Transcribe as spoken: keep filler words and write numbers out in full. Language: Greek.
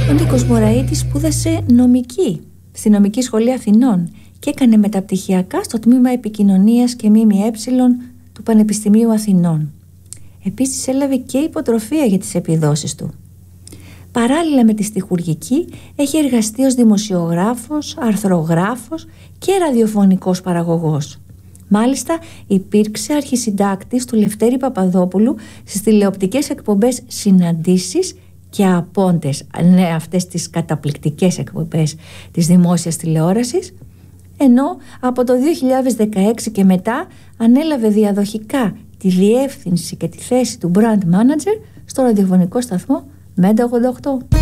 Ο Νίκος Μωραΐτης σπούδασε νομική στη Νομική Σχολή Αθηνών και έκανε μεταπτυχιακά στο τμήμα Επικοινωνίας και ΜΜΕ του Πανεπιστημίου Αθηνών. Επίσης έλαβε και υποτροφία για τις επιδόσεις του. Παράλληλα με τη στιχουργική έχει εργαστεί ως δημοσιογράφος, αρθρογράφος και ραδιοφωνικός παραγωγός. Μάλιστα υπήρξε αρχισυντάκτης του Λευτέρη Παπαδόπουλου στις τηλεοπτικές εκπομπές Συναντήσεις και Απόντες, ναι, αυτές τις καταπληκτικές εκπομπές της δημόσιας τηλεόρασης, ενώ από το δύο χιλιάδες δεκαέξι και μετά ανέλαβε διαδοχικά τη διεύθυνση και τη θέση του brand manager στο ραδιοφωνικό σταθμό Μέτα ογδόντα οκτώ.